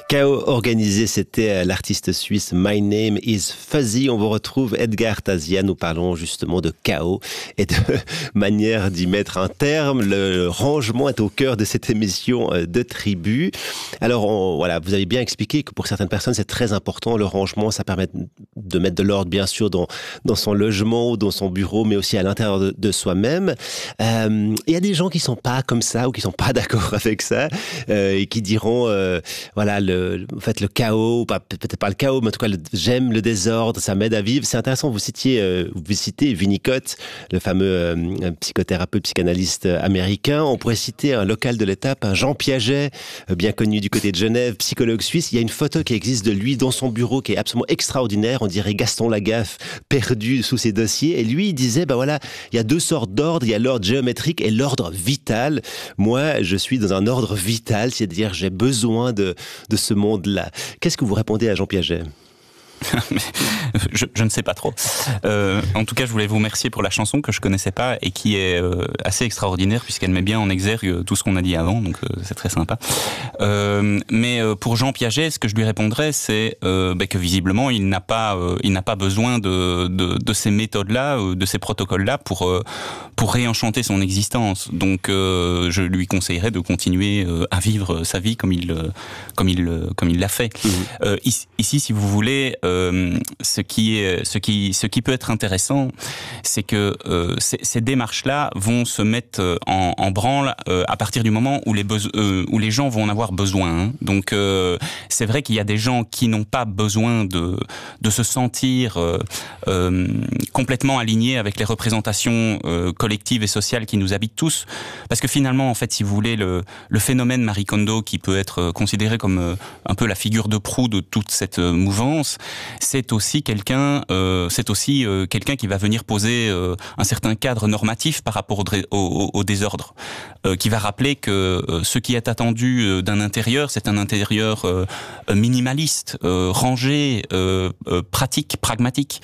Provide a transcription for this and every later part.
Chaos organisé, c'était l'artiste suisse My Name is Fuzzy. On vous retrouve Edgar Tazia. Nous parlons justement de chaos et de manière d'y mettre un terme. Le rangement est au cœur de cette émission de Tribu. Alors voilà, vous avez bien expliqué que pour certaines personnes c'est très important. Le rangement, ça permet de mettre de l'ordre bien sûr dans son logement ou dans son bureau, mais aussi à l'intérieur de soi-même. Il y a des gens qui sont pas comme ça ou qui sont pas d'accord avec ça et qui diront voilà en fait le chaos, peut-être pas le chaos, mais en tout cas j'aime le désordre, ça m'aide à vivre. C'est intéressant, vous citez Winnicott, le fameux psychothérapeute, psychanalyste américain. On pourrait citer un local de l'étape, un Jean Piaget, bien connu du côté de Genève, psychologue suisse. Il y a une photo qui existe de lui dans son bureau qui est absolument extraordinaire. On dirait Gaston Lagaffe perdu sous ses dossiers. Et lui, il disait, voilà, il y a deux sortes d'ordre. Il y a l'ordre géométrique et l'ordre vital. Moi, je suis dans un ordre vital, c'est-à-dire j'ai besoin de ce monde-là. Qu'est-ce que vous répondez à Jean Piaget ? Je ne sais pas trop. En tout cas, je voulais vous remercier pour la chanson que je connaissais pas et qui est assez extraordinaire puisqu'elle met bien en exergue tout ce qu'on a dit avant, donc c'est très sympa. Mais pour Jean Piaget, ce que je lui répondrais, c'est que visiblement, il n'a pas besoin de ces méthodes-là, de ces protocoles-là pour réenchanter son existence. Donc, je lui conseillerais de continuer à vivre sa vie comme il l'a fait. Mmh. Ici, si vous voulez, ce qui peut être intéressant, c'est que ces démarches-là vont se mettre en branle à partir du moment où les gens vont en avoir besoin. Hein. Donc c'est vrai qu'il y a des gens qui n'ont pas besoin de se sentir complètement alignés avec les représentations collectives et sociales qui nous habitent tous, parce que finalement, en fait, si vous voulez, le phénomène Marie Kondo, qui peut être considéré comme un peu la figure de proue de toute cette mouvance, c'est aussi quelqu'un qui va venir poser un certain cadre normatif par rapport au désordre, qui va rappeler que ce qui est attendu d'un intérieur, c'est un intérieur minimaliste, rangé, pratique, pragmatique.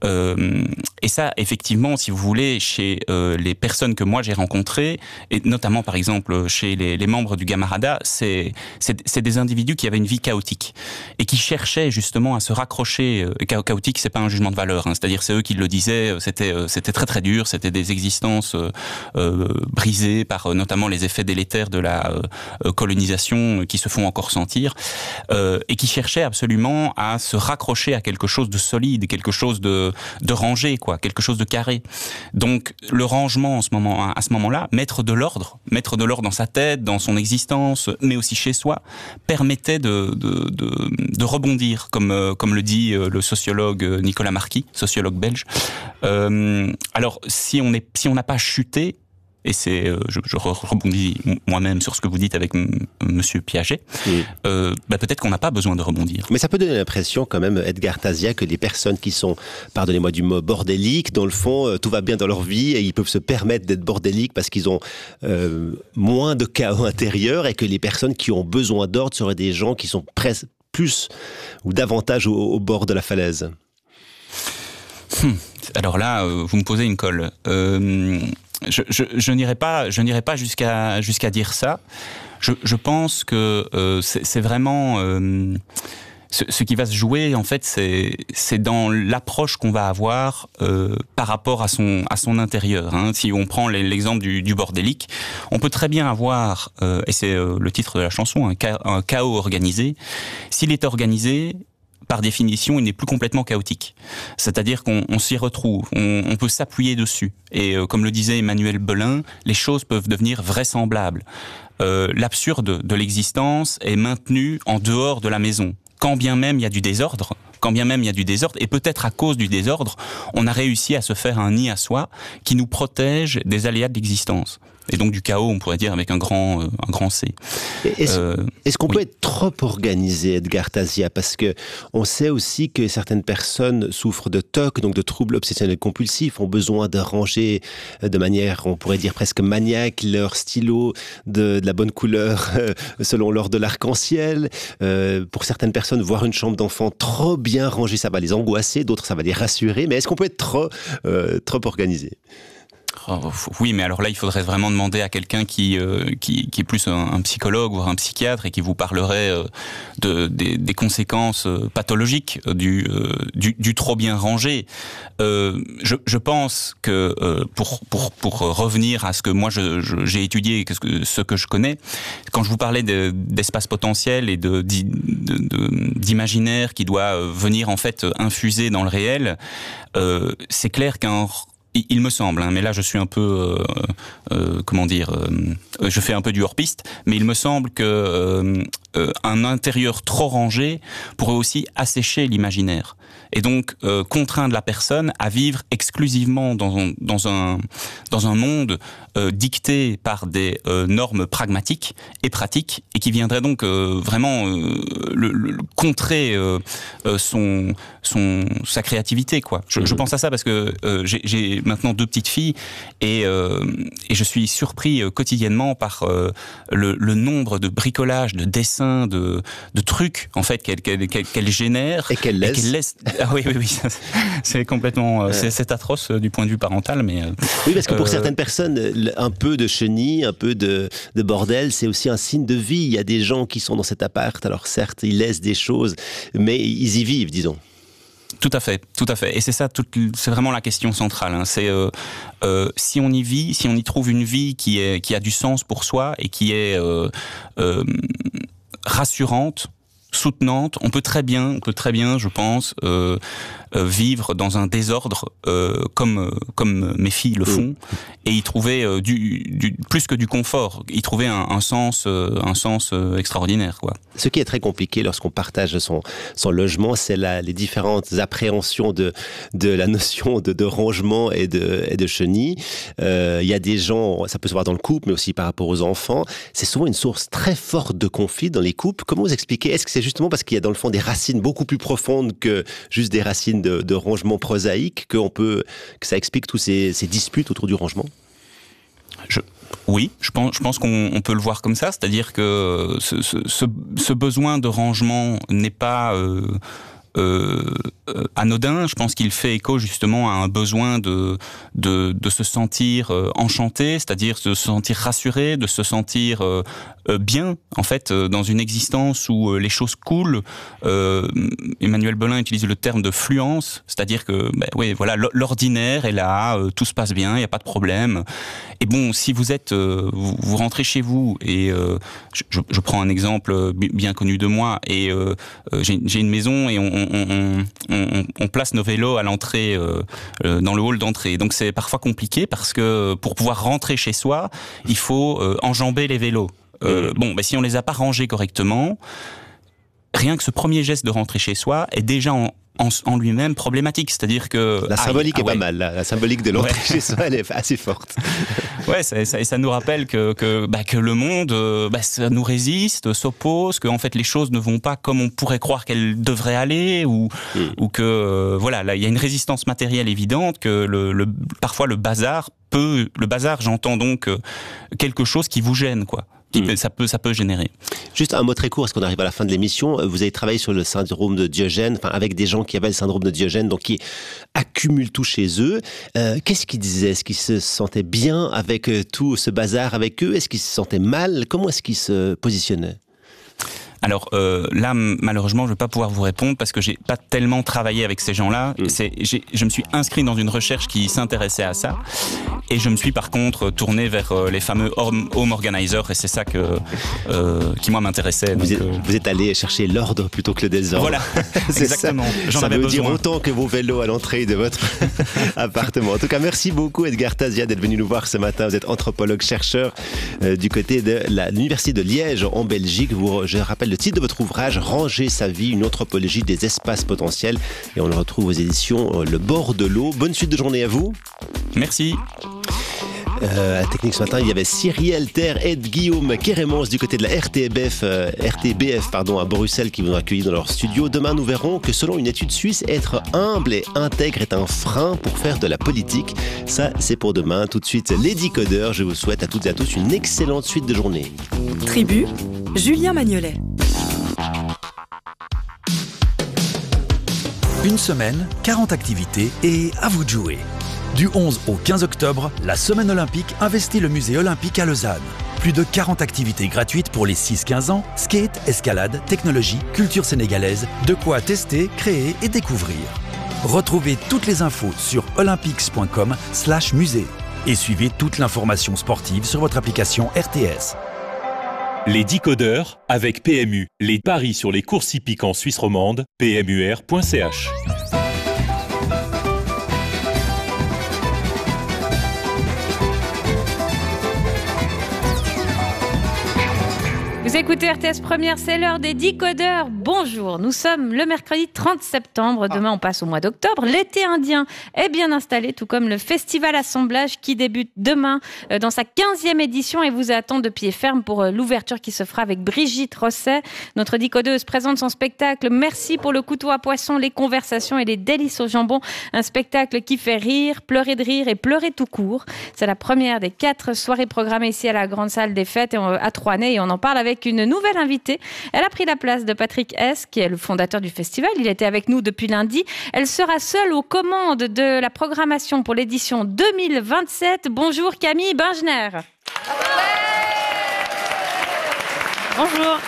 Et ça, effectivement, si vous voulez, chez les personnes que moi j'ai rencontrées, et notamment par exemple chez les membres du Gamarada, c'est des individus qui avaient une vie chaotique et qui cherchaient justement à se raccrocher. Chaotique, c'est pas un jugement de valeur, hein, c'est-à-dire c'est eux qui le disaient. C'était très très dur. C'était des existences brisées par notamment les effets délétères de la colonisation qui se font encore sentir et qui cherchaient absolument à se raccrocher à quelque chose de solide, quelque chose de rangé, quoi, quelque chose de carré. Donc le rangement à ce moment-là, mettre de l'ordre dans sa tête, dans son existence, mais aussi chez soi, permettait de rebondir, comme le dit le sociologue Nicolas Marquis, sociologue belge. Alors si on n'a pas chuté, et je rebondis moi-même sur ce que vous dites avec Monsieur Piaget, peut-être qu'on n'a pas besoin de rebondir. Mais ça peut donner l'impression quand même, Edgar Tazia, que les personnes qui sont, pardonnez-moi du mot, bordéliques, dans le fond, tout va bien dans leur vie et ils peuvent se permettre d'être bordéliques parce qu'ils ont moins de chaos intérieur, et que les personnes qui ont besoin d'ordre seraient des gens qui sont presque plus ou davantage au bord de la falaise. Alors là, vous me posez une colle. Je n'irai pas jusqu'à dire ça. Je pense que c'est vraiment ce qui va se jouer, en fait, c'est dans l'approche qu'on va avoir par rapport à son intérieur. Hein. Si on prend l'exemple du bordélique, on peut très bien avoir, et c'est le titre de la chanson, un chaos organisé. S'il est organisé, par définition, il n'est plus complètement chaotique. C'est-à-dire qu'on s'y retrouve, on peut s'appuyer dessus. Et comme le disait Emmanuel Belin, les choses peuvent devenir vraisemblables. L'absurde de l'existence est maintenu en dehors de la maison. Quand bien même il y a du désordre, et peut-être à cause du désordre, on a réussi à se faire un nid à soi qui nous protège des aléas de l'existence. Et donc du chaos, on pourrait dire avec un grand C. Est-ce qu'on peut être trop organisé, Edgar Tazia ? Parce que on sait aussi que certaines personnes souffrent de TOC, donc de troubles obsessionnels compulsifs, ont besoin de ranger de manière, on pourrait dire presque maniaque, leur stylo de la bonne couleur selon l'ordre de l'arc-en-ciel. Pour certaines personnes, voir une chambre d'enfant trop bien rangée, ça va les angoisser, d'autres ça va les rassurer. Mais est-ce qu'on peut être trop organisé ? Oui, mais alors là, il faudrait vraiment demander à quelqu'un qui est plus un psychologue ou un psychiatre et qui vous parlerait des conséquences pathologiques du trop bien rangé. Je pense que pour revenir à ce que moi j'ai étudié, ce que je connais, quand je vous parlais d'espace potentiel et d'imaginaire qui doit venir en fait infuser dans le réel, c'est clair il me semble, mais là je suis un peu, je fais un peu du hors-piste, mais il me semble que un intérieur trop rangé pourrait aussi assécher l'imaginaire et donc contraindre la personne à vivre exclusivement dans un monde dicté par des normes pragmatiques et pratiques et qui viendrait donc vraiment contrer sa créativité, quoi. Je pense à ça parce que j'ai maintenant 2 petites filles et je suis surpris quotidiennement par le nombre de bricolages, de dessins, de trucs en fait qu'elle génère et qu'elle laisse. Ah oui, c'est complètement c'est atroce du point de vue parental, mais oui, parce que pour certaines personnes, un peu de chenille, un peu de bordel, c'est aussi un signe de vie. Il y a des gens qui sont dans cet appart, alors certes, ils laissent des choses, mais ils y vivent, disons. Tout à fait. Et c'est ça, c'est vraiment la question centrale. C'est si on y vit, si on y trouve une vie qui a du sens pour soi et qui est rassurante, soutenante, on peut très bien, je pense, vivre dans un désordre comme mes filles le font, et y trouver plus que du confort, y trouver un sens extraordinaire, quoi. Ce qui est très compliqué lorsqu'on partage son logement, c'est les différentes appréhensions de la notion de rangement et de chenille. Il y a des gens, ça peut se voir dans le couple, mais aussi par rapport aux enfants. C'est souvent une source très forte de conflit dans les couples. Comment vous expliquez? Est-ce que c'est justement parce qu'il y a dans le fond des racines beaucoup plus profondes que juste des racines de rangement prosaïque que ça explique tous ces disputes autour du rangement? Oui, je pense qu'on peut le voir comme ça, c'est-à-dire que ce besoin de rangement n'est pas anodin. Je pense qu'il fait écho justement à un besoin de se sentir enchanté, c'est-à-dire de se sentir rassuré, de se sentir bien, en fait, dans une existence où les choses coulent. Emmanuel Belin utilise le terme de fluence, c'est-à-dire que l'ordinaire est là, tout se passe bien, il n'y a pas de problème. Et bon, si vous êtes, vous rentrez chez vous et je prends un exemple bien connu de moi, et j'ai une maison et on place nos vélos à l'entrée, dans le hall d'entrée. Donc c'est parfois compliqué parce que pour pouvoir rentrer chez soi, il faut enjamber les vélos. Si on les a pas rangés correctement, rien que ce premier geste de rentrer chez soi est déjà en lui-même problématique, c'est-à-dire que la symbolique est pas mal. La symbolique de l'entrée chez soi, elle est assez forte. Ouais, ça nous rappelle que le monde, ça nous résiste, s'oppose, que en fait les choses ne vont pas comme on pourrait croire qu'elles devraient aller, ou que là il y a une résistance matérielle évidente, que parfois le bazar, j'entends donc quelque chose qui vous gêne, quoi. Ça peut générer. Juste un mot très court, parce qu'on arrive à la fin de l'émission. Vous avez travaillé sur le syndrome de Diogène, avec des gens qui avaient le syndrome de Diogène, donc qui accumulent tout chez eux. Qu'est-ce qu'ils disaient? Est-ce qu'ils se sentaient bien avec tout ce bazar avec eux? Est-ce qu'ils se sentaient mal? Comment est-ce qu'ils se positionnaient? Alors là, malheureusement, je ne vais pas pouvoir vous répondre parce que j'ai pas tellement travaillé avec ces gens-là. Je me suis inscrit dans une recherche qui s'intéressait à ça, et je me suis par contre tourné vers les fameux home organizers, et c'est ça qui moi m'intéressait. Vous êtes allé chercher l'ordre plutôt que le désordre. Voilà, exactement. Ça veut dire autant que vos vélos à l'entrée de votre appartement. En tout cas, merci beaucoup Edgar Tazia d'être venu nous voir ce matin. Vous êtes anthropologue, chercheur du côté de l'Université de Liège en Belgique. Je rappelle le titre de votre ouvrage, Ranger sa vie, une anthropologie des espaces potentiels, et on le retrouve aux éditions Le Bord de l'eau. Bonne suite de journée à vous. Merci. À la technique ce matin, il y avait Cyrielle Terre et Guillaume Kérémans du côté de la RTBF à Bruxelles, qui vont nous accueillir dans leur studio. Demain, nous verrons que selon une étude suisse, être humble et intègre est un frein pour faire de la politique. Ça, c'est pour demain. Tout de suite, les Décodeurs. Je vous souhaite à toutes et à tous une excellente suite de journée. Tribu, Julien Magnolet. Une semaine, 40 activités et à vous de jouer. Du 11 au 15 octobre, la Semaine olympique investit le musée olympique à Lausanne. Plus de 40 activités gratuites pour les 6-15 ans, skate, escalade, technologie, culture sénégalaise, de quoi tester, créer et découvrir. Retrouvez toutes les infos sur olympics.com/musée et suivez toute l'information sportive sur votre application RTS. Les décodeurs avec PMU. Les paris sur les courses hippiques en Suisse romande, pmur.ch. Vous écoutez RTS Première, c'est l'heure des décodeurs. Bonjour, nous sommes le mercredi 30 septembre. Demain, on passe au mois d'octobre. L'été indien est bien installé, tout comme le festival Assemblage qui débute demain dans sa 15e édition et vous attend de pied ferme pour l'ouverture qui se fera avec Brigitte Rosset. Notre décodeuse présente son spectacle Merci pour le couteau à poisson, les conversations et les délices au jambon. Un spectacle qui fait rire, pleurer de rire et pleurer tout court. C'est la première des 4 soirées programmées ici à la Grande Salle des Fêtes à Troisnay et on en parle avec une nouvelle invitée. Elle a pris la place de Patrick S, qui est le fondateur du festival. Il était avec nous depuis lundi. Elle sera seule aux commandes de la programmation pour l'édition 2027. Bonjour Camille Bengener. Bonjour.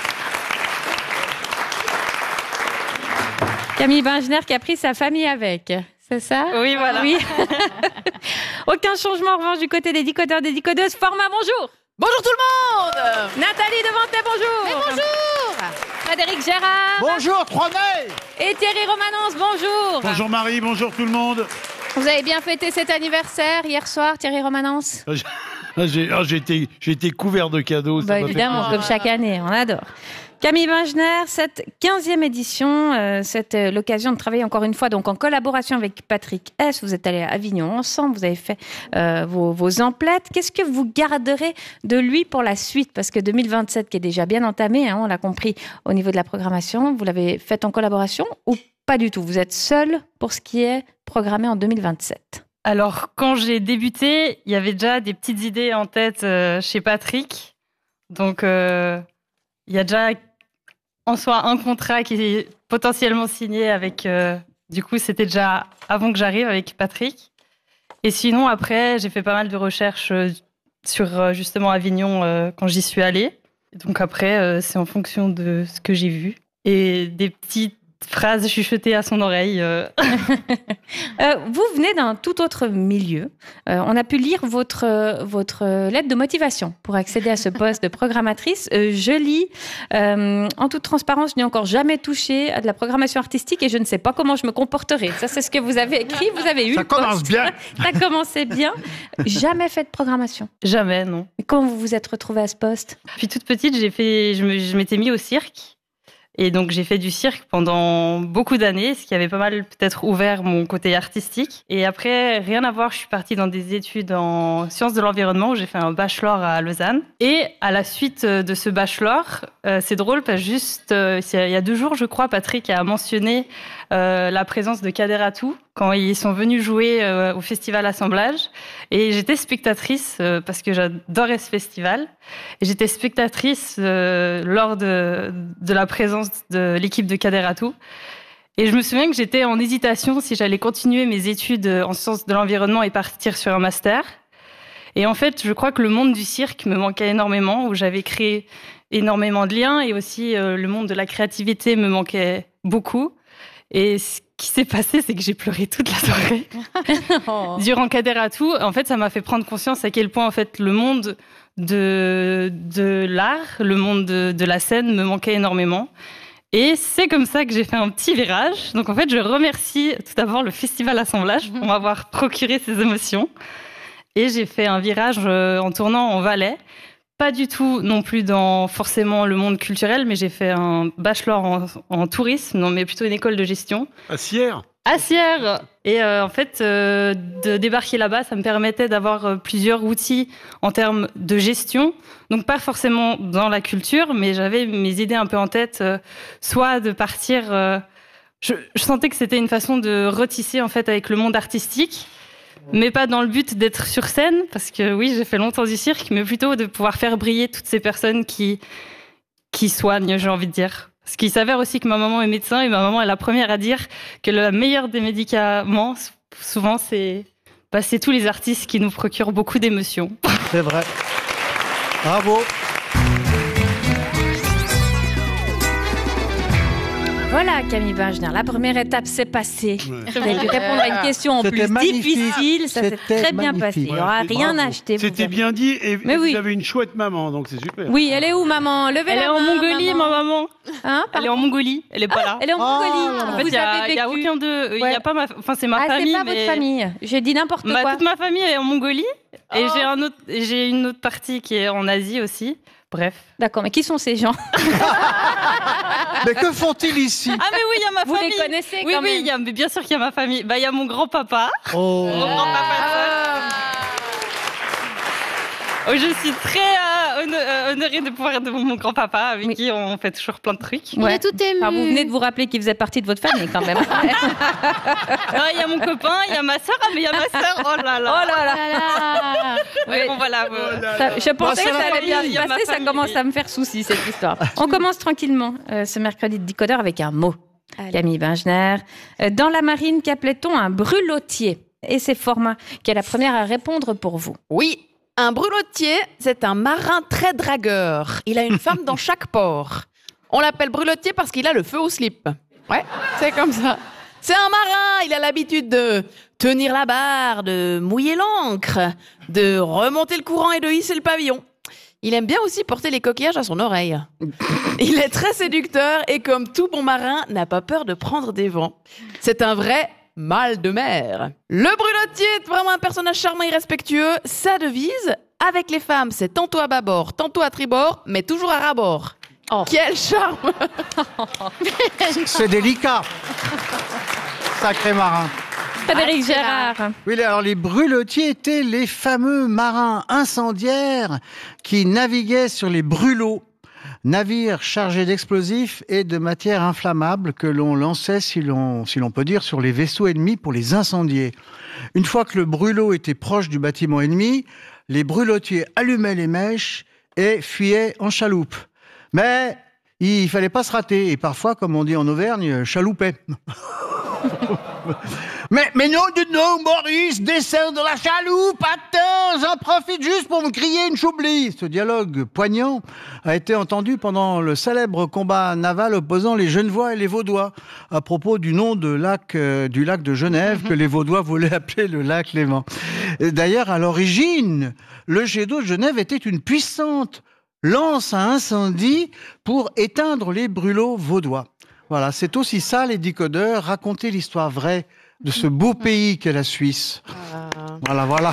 Camille Bengener qui a pris sa famille avec. C'est ça? Oui, voilà. Oui. Aucun changement en revanche du côté des décodeurs, des décodeuses. Format, bonjour. Bonjour tout le monde. Nathalie Devantet, bonjour. Et bonjour. Frédéric Gérard. Bonjour, Troisnay. Et Thierry Romanence, bonjour. Bonjour Marie, bonjour tout le monde. Vous avez bien fêté cet anniversaire hier soir, Thierry Romanence? J'ai été couvert de cadeaux. Bah, évidemment, comme chaque année, on adore. Camille Bengener, cette 15e édition, c'est l'occasion de travailler encore une fois donc en collaboration avec Patrick S. Vous êtes allés à Avignon ensemble, vous avez fait vos emplettes. Qu'est-ce que vous garderez de lui pour la suite? Parce que 2027 qui est déjà bien entamé, on l'a compris au niveau de la programmation, vous l'avez fait en collaboration ou pas du tout? Vous êtes seul pour ce qui est programmé en 2027? Alors, quand j'ai débuté, il y avait déjà des petites idées en tête chez Patrick. Donc, il y a déjà en soi un contrat qui est potentiellement signé avec... du coup, c'était déjà avant que j'arrive avec Patrick. Et sinon, après, j'ai fait pas mal de recherches sur justement Avignon quand j'y suis allée. Donc après, c'est en fonction de ce que j'ai vu. Et des petites phrases chuchotées à son oreille. Vous venez d'un tout autre milieu. On a pu lire votre lettre de motivation pour accéder à ce poste de programmatrice. Je lis, en toute transparence, je n'ai encore jamais touché à de la programmation artistique et je ne sais pas comment je me comporterai. Ça, c'est ce que vous avez écrit. Vous avez eu Ça le poste. commence bien. Ça commençait bien. Jamais fait de programmation. Jamais, non. Et quand vous vous êtes retrouvée à ce poste? Puis toute petite, je m'étais mis au cirque. Et donc, j'ai fait du cirque pendant beaucoup d'années, ce qui avait pas mal peut-être ouvert mon côté artistique. Et après, rien à voir, je suis partie dans des études en sciences de l'environnement où j'ai fait un bachelor à Lausanne. Et à la suite de ce bachelor, c'est drôle parce que juste il y a 2 jours, je crois, Patrick a mentionné la présence de Kader Atou quand ils sont venus jouer au festival Assemblage. Et j'étais spectatrice parce que j'adorais ce festival. Et j'étais spectatrice lors de la présence de l'équipe de Kader Atou. Et je me souviens que j'étais en hésitation si j'allais continuer mes études en sciences de l'environnement et partir sur un master. Et en fait, je crois que le monde du cirque me manquait énormément, où j'avais créé énormément de liens. Et aussi, le monde de la créativité me manquait beaucoup. Et ce qui s'est passé, c'est que j'ai pleuré toute la soirée. Durant Kader Atou, en fait, ça m'a fait prendre conscience à quel point, en fait, le monde de l'art, le monde de la scène me manquait énormément. Et c'est comme ça que j'ai fait un petit virage. Donc, en fait, je remercie tout d'abord le Festival Assemblage pour m'avoir procuré ces émotions. Et j'ai fait un virage en tournant en Valais. Pas du tout non plus dans forcément le monde culturel, mais j'ai fait un bachelor en tourisme, non, mais plutôt une école de gestion. À Sierre. À Sierre. Et en fait, de débarquer là-bas, ça me permettait d'avoir plusieurs outils en termes de gestion. Donc pas forcément dans la culture, mais j'avais mes idées un peu en tête, soit de partir... je sentais que c'était une façon de retisser en fait avec le monde artistique. Mais pas dans le but d'être sur scène, parce que oui, j'ai fait longtemps du cirque, mais plutôt de pouvoir faire briller toutes ces personnes qui soignent, j'ai envie de dire. Parce qu'il s'avère aussi que ma maman est médecin, et ma maman est la première à dire que le meilleur des médicaments, souvent, c'est c'est tous les artistes qui nous procurent beaucoup d'émotions. C'est vrai. Bravo. Voilà, Camille Bengener, la première étape s'est passée. Vous avez dû répondre à une question en plus difficile. Ça s'est très bien passé. Il n'y aura rien à acheter. C'était bien dit et vous avez une chouette maman, donc c'est super. Oui, elle est où, maman? Levez la main. Elle est en Mongolie, ma maman. Hein, elle est en Mongolie. Elle est pas là. Elle est en Mongolie. En fait, il y a aucun d'eux. Il y a pas c'est ma famille. C'est pas votre famille. J'ai dit n'importe quoi. Toute ma famille est en Mongolie et j'ai une autre partie qui est en Asie aussi. Bref. D'accord, mais qui sont ces gens? Mais que font-ils ici? Ah mais oui, il y a ma famille. Vous les connaissez quand même? Oui, bien sûr qu'il y a ma famille. Il y a mon grand-papa. Oh. Mon grand-papa. Je suis très honorée de pouvoir être mon grand-papa avec qui on fait toujours plein de trucs. Ouais. Tout ému. Enfin, vous venez de vous rappeler qu'il faisait partie de votre famille quand même. Il y a mon copain, il y a ma sœur, mais il y a ma sœur. Oh là là. Oh là là. Ouais, bon, voilà. Je pensais que ça allait bien se passer, ça commence à me faire souci cette histoire. On commence tranquillement ce mercredi de Décodeur avec un mot. Camille Bengener. Dans la marine, qu'appelait-on un brûlotier? Et c'est Format qui est la première à répondre pour vous. Oui. Un brûlotier, c'est un marin très dragueur. Il a une femme dans chaque port. On l'appelle brûlotier parce qu'il a le feu au slip. Ouais, c'est comme ça. C'est un marin, il a l'habitude de tenir la barre, de mouiller l'ancre, de remonter le courant et de hisser le pavillon. Il aime bien aussi porter les coquillages à son oreille. Il est très séducteur et comme tout bon marin, n'a pas peur de prendre des vents. C'est un vrai mal de mer. Le brûlotier est vraiment un personnage charmant et respectueux. Sa devise, avec les femmes, c'est tantôt à bâbord, tantôt à tribord, mais toujours à rabord. Oh. Quel charme! C'est délicat. Sacré marin. Frédéric Gérard. Oui, alors les brûlotiers étaient les fameux marins incendiaires qui naviguaient sur les brûlots. Navires chargés d'explosifs et de matières inflammables que l'on lançait, si l'on peut dire, sur les vaisseaux ennemis pour les incendier. Une fois que le brûlot était proche du bâtiment ennemi, les brûlotiers allumaient les mèches et fuyaient en chaloupe. Mais il fallait pas se rater et parfois, comme on dit en Auvergne, chalouper. Mais non, Maurice, descends de la chaloupe, attends, j'en profite juste pour me crier une choublie. Ce dialogue poignant a été entendu pendant le célèbre combat naval opposant les Genevois et les Vaudois, à propos du nom du lac de Genève, que les Vaudois voulaient appeler le lac Léman. D'ailleurs, à l'origine, le jet d'eau de Genève était une puissante lance à incendie pour éteindre les brûlots vaudois. Voilà, c'est aussi ça, les décodeurs, raconter l'histoire vraie de ce beau pays qu'est la Suisse. Voilà.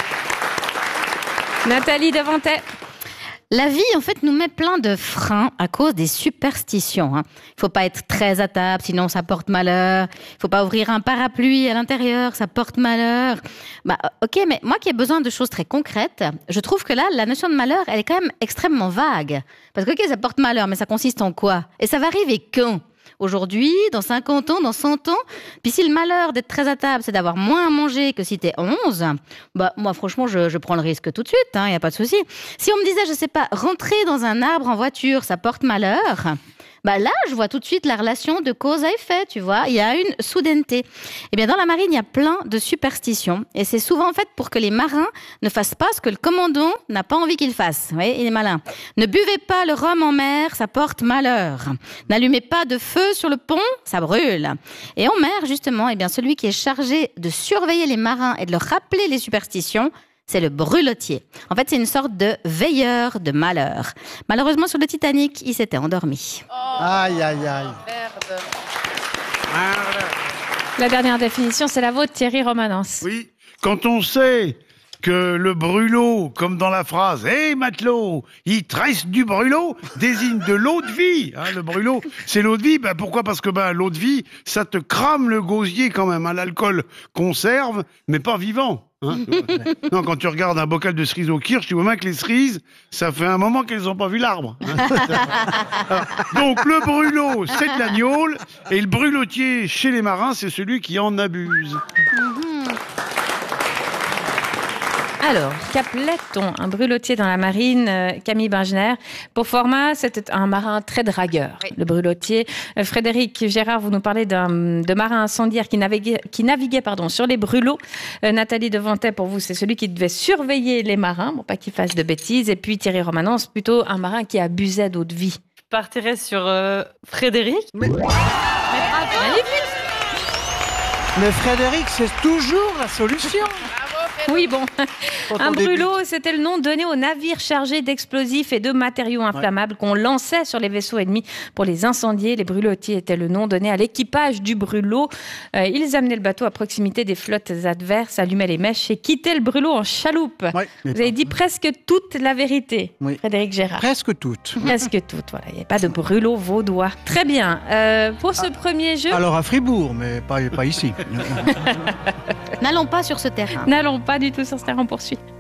Nathalie Devantet. La vie, en fait, nous met plein de freins à cause des superstitions. Il faut pas être très à table, sinon ça porte malheur. Il faut pas ouvrir un parapluie à l'intérieur, ça porte malheur. Ok, mais moi qui ai besoin de choses très concrètes, je trouve que là, la notion de malheur, elle est quand même extrêmement vague. Parce que, ok, ça porte malheur, mais ça consiste en quoi? Et ça va arriver quand? Aujourd'hui, dans 50 ans, dans 100 ans. Puis si le malheur d'être très à table, c'est d'avoir moins à manger que si t'es 11, moi franchement, je prends le risque tout de suite, y a pas de souci. Si on me disait, je sais pas, rentrer dans un arbre en voiture, ça porte malheur, là, je vois tout de suite la relation de cause à effet, tu vois. Il y a une soudaineté. Eh bien, dans la marine, il y a plein de superstitions. Et c'est souvent, en fait, pour que les marins ne fassent pas ce que le commandant n'a pas envie qu'ils fassent. Vous voyez, il est malin. Ne buvez pas le rhum en mer, ça porte malheur. N'allumez pas de feu sur le pont, ça brûle. Et en mer, justement, eh bien, celui qui est chargé de surveiller les marins et de leur rappeler les superstitions, c'est le brûlotier. En fait, c'est une sorte de veilleur de malheur. Malheureusement, sur le Titanic, il s'était endormi. Aïe. Merde. La dernière définition, c'est la vôtre, Thierry Romanens. Oui, quand on sait que le brûlot, comme dans la phrase « Hé matelot, il tresse du brûlot », désigne de l'eau de vie. Le brûlot, c'est l'eau de vie. Pourquoi? Parce que l'eau de vie, ça te crame le gosier quand même. L'alcool conserve, mais pas vivant. Non, quand tu regardes un bocal de cerises au kirsch, tu vois bien que les cerises, ça fait un moment qu'elles n'ont pas vu l'arbre. Donc le brûlot, c'est de la gnôle, et le brûlotier chez les marins, c'est celui qui en abuse. Alors, qu'appelait-on un brûlotier dans la marine, Camille Bingener? Pour format, c'était un marin très dragueur, le brûlotier. Frédéric Gérard, vous nous parlez de marin incendiaire qui naviguait sur les brûlots. Nathalie Devantet, pour vous, c'est celui qui devait surveiller les marins, pour pas qu'ils fassent de bêtises. Et puis Thierry Romanon, c'est plutôt un marin qui abusait d'eau de vie. Je partirais sur Frédéric. Mais Frédéric, c'est toujours la solution. Oui, bon. Un brûlot, c'était le nom donné aux navires chargés d'explosifs et de matériaux inflammables qu'on lançait sur les vaisseaux ennemis pour les incendier. Les brûlotiers étaient le nom donné à l'équipage du brûlot. Ils amenaient le bateau à proximité des flottes adverses, allumaient les mèches et quittaient le brûlot en chaloupe. Vous avez dit presque toute la vérité, Frédéric Gérard. Presque toute. Presque toute, voilà. Il n'y a pas de brûlot vaudois. Très bien. Pour ce premier jeu... Alors à Fribourg, mais pas ici. N'allons pas sur ce terrain. N'allons pas du tout sur ce terrain, on poursuit.